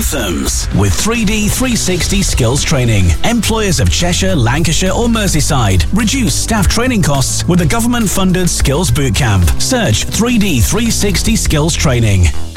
Anthems with 3D 360 skills training. Employers of Cheshire, Lancashire or Merseyside reduce staff training costs with a government-funded skills bootcamp. Search 3D 360 skills training.